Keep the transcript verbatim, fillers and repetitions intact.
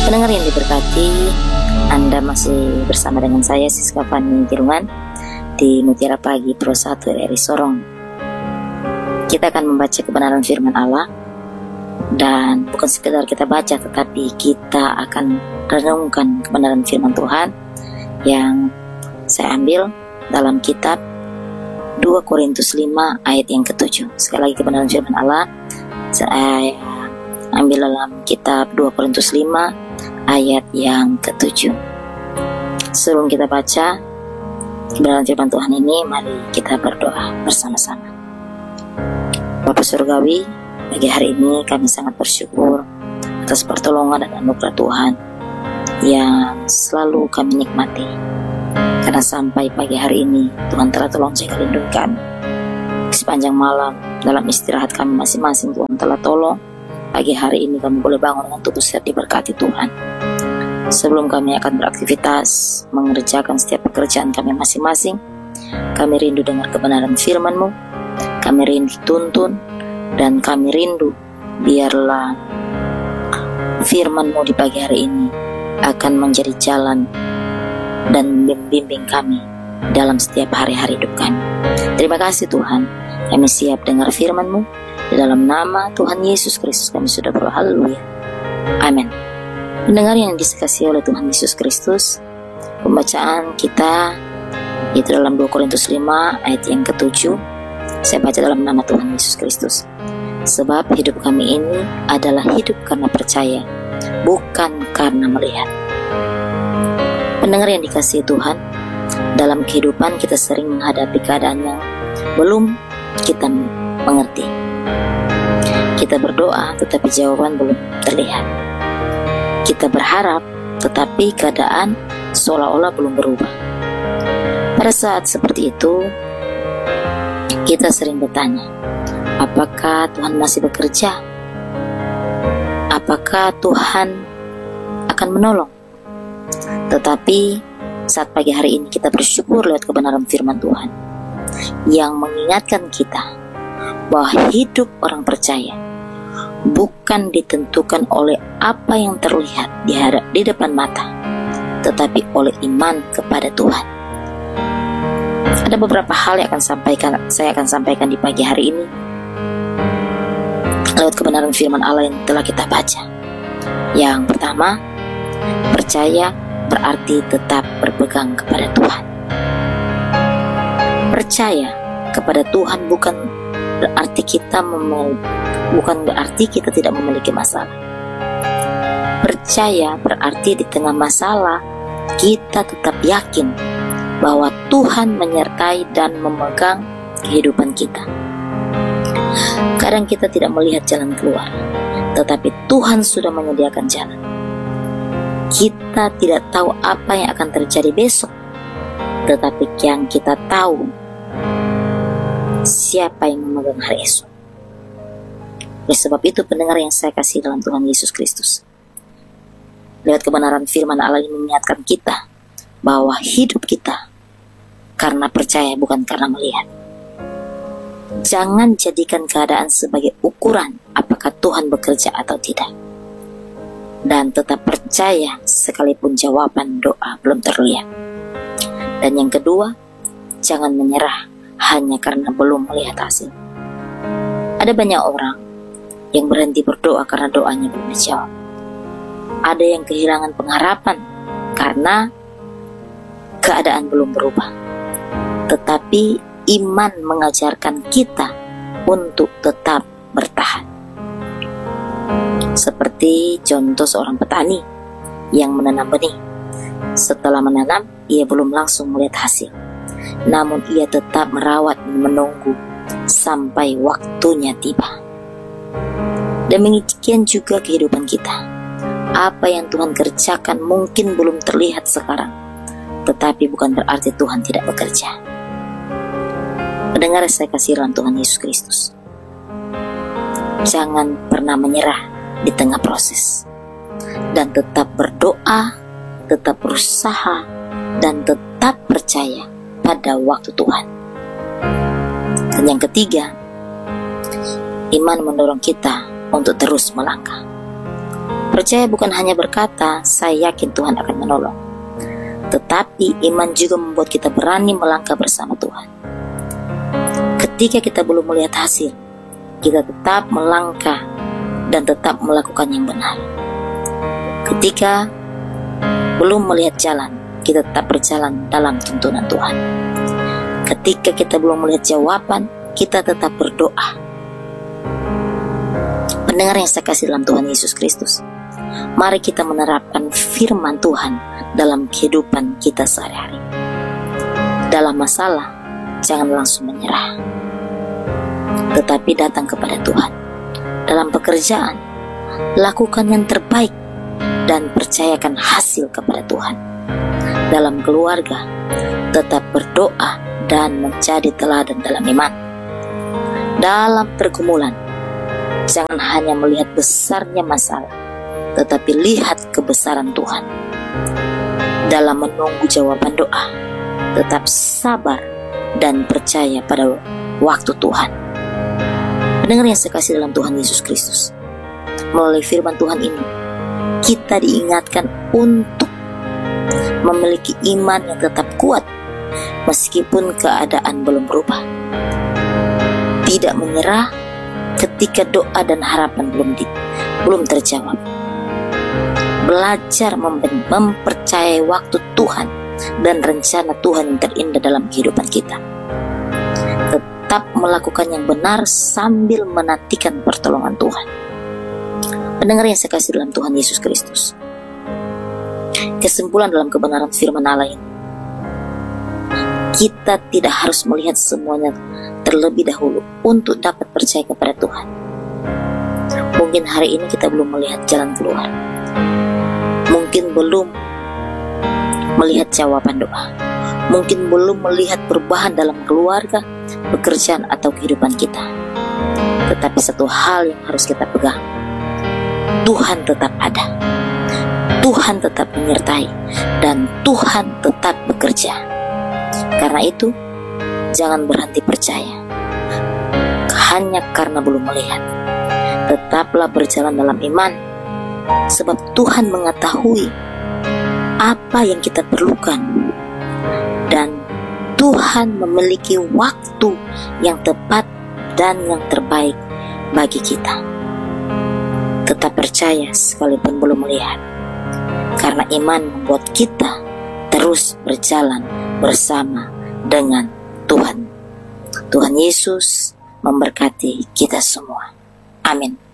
Pendengar yang diberkati, Anda masih bersama dengan saya Siska Fani Girungan di Mutiara Pagi Pro satu R R I Sorong. Kita akan membaca kebenaran firman Allah, dan bukan sekedar kita baca, tetapi kita akan renungkan kebenaran firman Tuhan yang saya ambil dalam kitab dua Korintus lima ayat yang ketujuh. Sekali lagi kebenaran firman Allah saya ambil dalam kitab dua Korintus lima ayat yang ketujuh. Sebelum kita baca kebenaran firman Tuhan ini, mari kita berdoa bersama-sama. Bapa Surgawi, pagi hari ini kami sangat bersyukur atas pertolongan dan anugerah Tuhan yang selalu kami nikmati, karena sampai pagi hari ini Tuhan telah tolong jaga lindungi kami. Sepanjang malam dalam istirahat kami masing-masing, Tuhan telah tolong. Pagi hari ini kami boleh bangun dengan tubuh sehat diberkati Tuhan. Sebelum kami akan beraktivitas mengerjakan setiap pekerjaan kami masing-masing, kami rindu dengar kebenaran firman-Mu, kami rindu tuntun, dan kami rindu biarlah firman-Mu di pagi hari ini akan menjadi jalan dan membimbing kami dalam setiap hari-hari hidup kami. Terima kasih Tuhan, kami siap dengar firman-Mu. Di dalam nama Tuhan Yesus Kristus kami sudah berdoa, haleluya, amin. Pendengar yang dikasihi oleh Tuhan Yesus Kristus, pembacaan kita itu dalam dua Korintus lima ayat yang ketujuh. Saya baca dalam nama Tuhan Yesus Kristus. Sebab hidup kami ini adalah hidup karena percaya, bukan karena melihat. Pendengar yang dikasihi Tuhan, dalam kehidupan kita sering menghadapi keadaan yang belum kita mengerti. Kita berdoa tetapi jawaban belum terlihat. Kita berharap tetapi keadaan seolah-olah belum berubah. Pada saat seperti itu, kita sering bertanya, apakah Tuhan masih bekerja? Apakah Tuhan akan menolong? Tetapi saat pagi hari ini kita bersyukur lewat kebenaran firman Tuhan yang mengingatkan kita bahwa hidup orang percaya bukan ditentukan oleh apa yang terlihat di, hadap, di depan mata, tetapi oleh iman kepada Tuhan. Ada beberapa hal yang akan sampaikan, saya akan sampaikan di pagi hari ini lewat kebenaran firman Allah yang telah kita baca. Yang pertama, percaya berarti tetap berpegang kepada Tuhan. Percaya kepada Tuhan bukan berarti kita memil- bukan berarti kita tidak memiliki masalah. Percaya berarti di tengah masalah kita tetap yakin bahwa Tuhan menyertai dan memegang kehidupan kita. Kadang kita tidak melihat jalan keluar, tetapi Tuhan sudah menyediakan jalan. Kita tidak tahu apa yang akan terjadi besok, tetapi yang kita tahu siapa yang memegang hari esok. Oleh sebab itu, pendengar yang saya kasih dalam Tuhan Yesus Kristus, lewat kebenaran firman Allah ini mengingatkan kita bahwa hidup kita karena percaya bukan karena melihat. Jangan jadikan keadaan sebagai ukuran apakah Tuhan bekerja atau tidak, dan tetap percaya sekalipun jawaban doa belum terlihat. Dan yang kedua, jangan menyerah hanya karena belum melihat hasil. Ada banyak orang yang berhenti berdoa karena doanya belum dijawab. Ada yang kehilangan pengharapan karena keadaan belum berubah. Tetapi iman mengajarkan kita untuk tetap bertahan. Seperti contoh seorang petani yang menanam benih. Setelah menanam, ia belum langsung melihat hasil, namun ia tetap merawat dan menunggu sampai waktunya tiba. Demikian juga kehidupan kita. Apa yang Tuhan kerjakan mungkin belum terlihat sekarang, tetapi bukan berarti Tuhan tidak bekerja. Pendengar saya kasih dalam Tuhan Yesus Kristus, jangan pernah menyerah di tengah proses, dan tetap berdoa, tetap berusaha, dan tetap percaya pada waktu Tuhan. Dan yang ketiga, iman mendorong kita untuk terus melangkah. Percaya bukan hanya berkata, saya yakin Tuhan akan menolong. Tetapi iman juga membuat kita berani melangkah bersama Tuhan. Ketika kita belum melihat hasil, kita tetap melangkah dan tetap melakukan yang benar. Ketika belum melihat jalan, kita tetap berjalan dalam tuntunan Tuhan. Ketika kita belum melihat jawaban, kita tetap berdoa. Pendengar yang saya kasih dalam Tuhan Yesus Kristus, mari kita menerapkan firman Tuhan dalam kehidupan kita sehari-hari. Dalam masalah, jangan langsung menyerah, tetapi datang kepada Tuhan. Dalam pekerjaan, lakukan yang terbaik dan percayakan hasil kepada Tuhan. Dalam keluarga, tetap berdoa dan menjadi teladan dalam iman. Dalam pergumulan, jangan hanya melihat besarnya masalah, tetapi lihat kebesaran Tuhan. Dalam menunggu jawaban doa, tetap sabar dan percaya pada waktu Tuhan. Pendengar yang saya kasih dalam Tuhan Yesus Kristus, melalui firman Tuhan ini, kita diingatkan untuk memiliki iman yang tetap kuat meskipun keadaan belum berubah. Tidak menyerah ketika doa dan harapan belum di, belum terjawab. Belajar mem- mempercayai waktu Tuhan dan rencana Tuhan yang terindah dalam kehidupan kita. Tetap melakukan yang benar sambil menantikan pertolongan Tuhan. Pendengar yang saya kasih dalam Tuhan Yesus Kristus, kesimpulan dalam kebenaran firman Allah ini, kita tidak harus melihat semuanya terlebih dahulu untuk dapat percaya kepada Tuhan. Mungkin hari ini kita belum melihat jalan keluar, mungkin belum melihat jawaban doa, mungkin belum melihat perubahan dalam keluarga, pekerjaan atau kehidupan kita. Tetapi satu hal yang harus kita pegang, Tuhan tetap ada, Tuhan tetap menyertai, dan Tuhan tetap bekerja. Karena itu, jangan berhenti percaya hanya karena belum melihat. Tetaplah berjalan dalam iman, sebab Tuhan mengetahui apa yang kita perlukan, dan Tuhan memiliki waktu yang tepat dan yang terbaik bagi kita. Tetap percaya sekalipun belum melihat, karena iman membuat kita terus berjalan bersama dengan Tuhan. Tuhan Yesus memberkati kita semua. Amin.